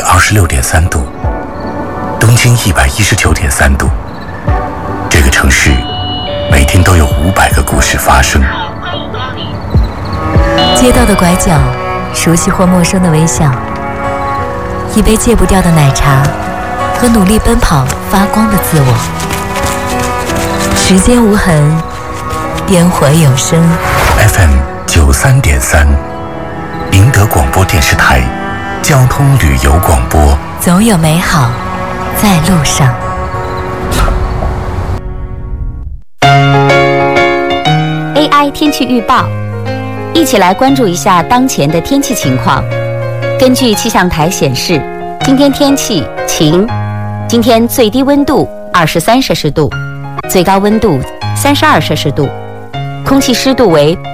26.3度，东京119.3度。这个城市每天都有500个故事发生。 街道的拐角，熟悉或陌生的微笑，一杯戒不掉的奶茶和努力奔跑发光的自我。时间无痕，烟火有声。 FM 93.3，宁德广播电视台交通旅游广播， 总有美好在路上。 AI 天气预报，一起来关注一下当前的天气情况。根据气象台显示，今天天气晴，今天最低温度23摄氏度，最高温度32摄氏度，空气湿度为